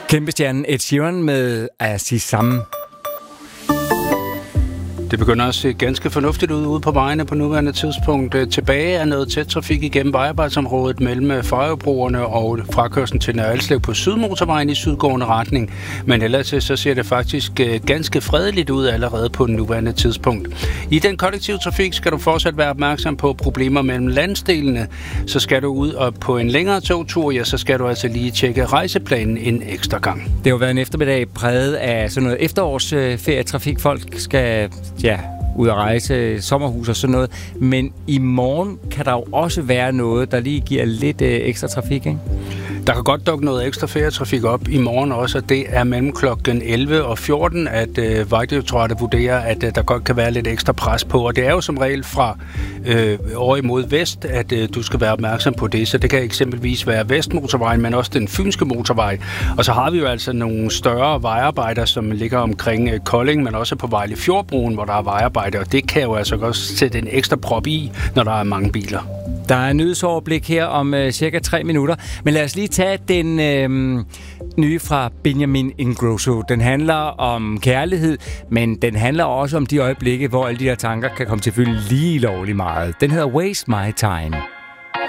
Kæmpestjernen Ed Sheeran med Asisam. Det begynder at se ganske fornuftigt ud ude på vejene på nuværende tidspunkt. Tilbage er noget tæt trafik igennem vejarbejdsområdet mellem Fejøbroerne og frakørslen til Nørre Alslev på Sydmotorvejen i sydgående retning. Men ellers så ser det faktisk ganske fredeligt ud allerede på nuværende tidspunkt. I den kollektive trafik skal du fortsat være opmærksom på problemer mellem landsdelene. Så skal du ud og på en længere togtur, ja, så skal du altså lige tjekke rejseplanen en ekstra gang. Det har jo været en eftermiddag præget af sådan noget efterårsferietrafik. Folk skal ud at rejse, sommerhus og sådan noget. Men i morgen kan der jo også være noget, der lige giver lidt ekstra trafik, ikke? Der kan godt dukke noget ekstra ferietrafik op i morgen også, og det er mellem klokken 11 og 14, at Vejdirektoratet vurderer, at der godt kan være lidt ekstra pres på. Og det er jo som regel fra over imod vest, at du skal være opmærksom på det. Så det kan eksempelvis være Vestmotorvejen, men også den fynske motorvej. Og så har vi jo altså nogle større vejarbejder, som ligger omkring Kolding, men også på Vejlefjordbroen, hvor der er vejarbejder. Og det kan jo altså også sætte en ekstra prop i, når der er mange biler. Der er nyhedsoverblik her om cirka 3 minutter. Men lad os lige tage den nye fra Benjamin Ingrosso. Den handler om kærlighed, men den handler også om de øjeblikke, hvor alle de her tanker kan komme til at fylde lige lovligt meget. Den hedder Waste My Time.